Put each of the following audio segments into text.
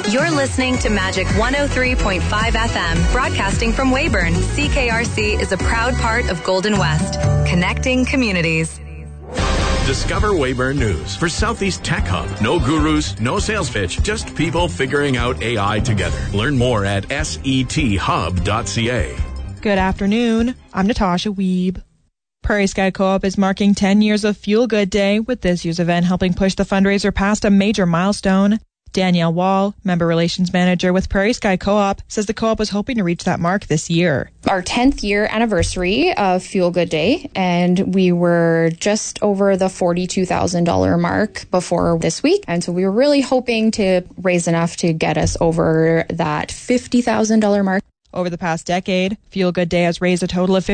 You're listening to Magic 103.5 FM, broadcasting from Weyburn. CKRC is a proud part of Golden West, connecting communities. Discover Weyburn News for Southeast Tech Hub. No gurus, no sales pitch, just people figuring out AI together. Learn more at sethub.ca. Good afternoon. I'm Natasha Wiebe. Prairie Sky Co-op is marking 10 years of Fuel Good Day, with this year's event helping push the fundraiser past a major milestone. Danielle Wall, Member Relations Manager with Prairie Sky Co-op, says the co-op was hoping to reach that mark this year. Our 10th year anniversary of Fuel Good Day, and we were just over the $42,000 mark before this week. And so we were really hoping to raise enough to get us over that $50,000 mark. Over the past decade, Fuel Good Day has raised a total of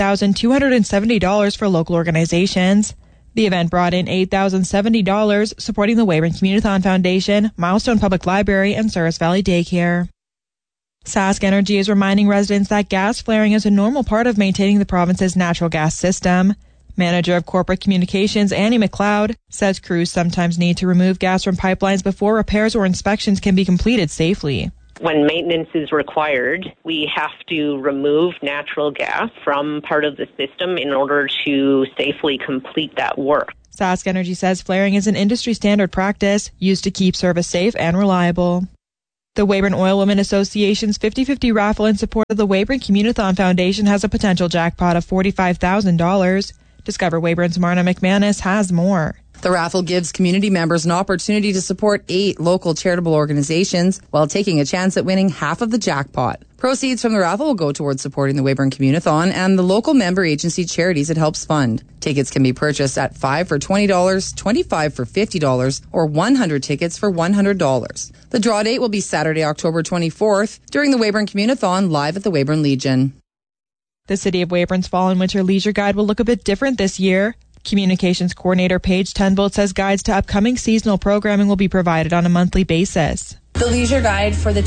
$51,270 for local organizations. The event brought in $8,070, supporting the Weyburn Community-Thon Foundation, Milestone Public Library, and Souris Valley Daycare. Sask Energy is reminding residents that gas flaring is a normal part of maintaining the province's natural gas system. Manager of Corporate Communications, Annie McLeod, says crews sometimes need to remove gas from pipelines before repairs or inspections can be completed safely. When maintenance is required, we have to remove natural gas from part of the system in order to safely complete that work. Sask Energy says flaring is an industry standard practice used to keep service safe and reliable. The Weyburn Oil Women Association's 50-50 raffle in support of the Weyburn Community-Thon Foundation has a potential jackpot of $45,000. Discover Weyburn's Marna McManus has more. The raffle gives community members an opportunity to support 8 local charitable organizations while taking a chance at winning half of the jackpot. Proceeds from the raffle will go towards supporting the Weyburn Community-Thon and the local member agency charities it helps fund. Tickets can be purchased at $5 for $20, $25 for $50, or 100 tickets for $100. The draw date will be Saturday, October 24th during the Weyburn Community-Thon live at the Weyburn Legion. The City of Weyburn's Fall and Winter Leisure Guide will look a bit different this year. Communications Coordinator Paige Tenbolt says guides to upcoming seasonal programming will be provided on a monthly basis. The Leisure Guide for the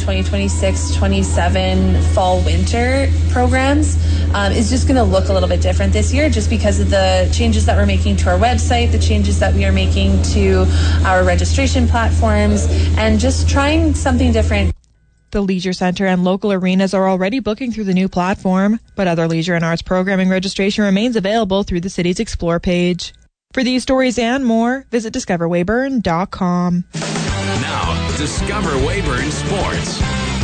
2026-27 fall-winter programs is just going to look a little bit different this year just because of the changes that we're making to our website, the changes that we are making to our registration platforms, and just trying something different. The Leisure Centre and local arenas are already booking through the new platform, but other leisure and arts programming registration remains available through the city's Explore page. For these stories and more, visit discoverweyburn.com. Now, Discover Weyburn Sports.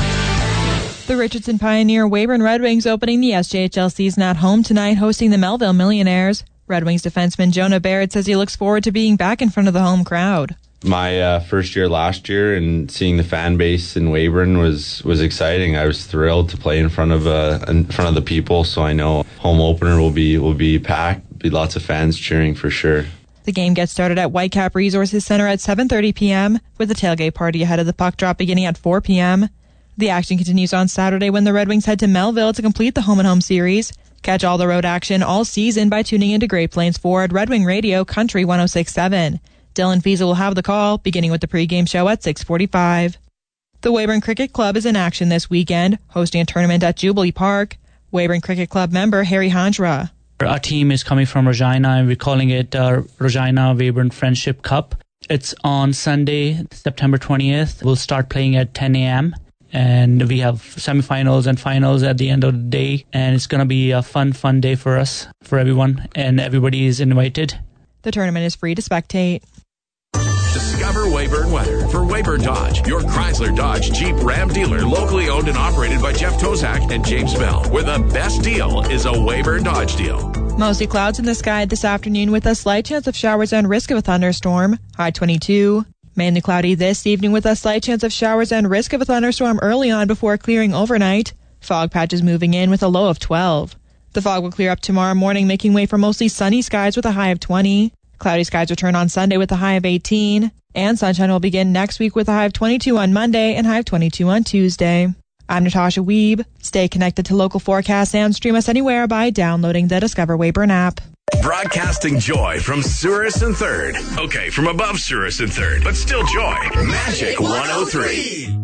The Richardson Pioneer Weyburn Red Wings opening the SJHL season at home tonight, hosting the Melville Millionaires. Red Wings defenseman Jonah Baird says he looks forward to being back in front of the home crowd. My first year last year and seeing the fan base in Weyburn was exciting. I was thrilled to play in front of the people, so I know home opener will be packed. Be lots of fans cheering for sure. The game gets started at Whitecap Resources Center at 7:30 p.m. with a tailgate party ahead of the puck drop beginning at 4 p.m. The action continues on Saturday when the Red Wings head to Melville to complete the home-and-home series. Catch all the road action all season by tuning into Great Plains Ford Red Wing Radio Country 106.7. Dylan Fiesa will have the call, beginning with the pregame show at 6:45. The Weyburn Cricket Club is in action this weekend, hosting a tournament at Jubilee Park. Weyburn Cricket Club member Harry Hanjra. Our team is coming from Regina, and we're calling it Regina Weyburn Friendship Cup. It's on Sunday, September 20th. We'll start playing at 10 a.m., and we have semifinals and finals at the end of the day, and it's going to be a fun day for us, for everyone, and everybody is invited. The tournament is free to spectate. Discover Weyburn weather for Weyburn Dodge, your Chrysler Dodge Jeep Ram dealer, locally owned and operated by Jeff Tozak and James Bell, where the best deal is a Weyburn Dodge deal. Mostly clouds in the sky this afternoon with a slight chance of showers and risk of a thunderstorm. High 22. Mainly cloudy this evening with a slight chance of showers and risk of a thunderstorm early on before clearing overnight. Fog patches moving in with a low of 12. The fog will clear up tomorrow morning, making way for mostly sunny skies with a high of 20. Cloudy skies return on Sunday with a high of 18. And sunshine will begin next week with a high of 22 on Monday and high of 22 on Tuesday. I'm Natasha Wiebe. Stay connected to local forecasts and stream us anywhere by downloading the Discover Weyburn app. Broadcasting joy from Souris and 3rd. Okay, from above Souris and 3rd, but still joy. Magic 103.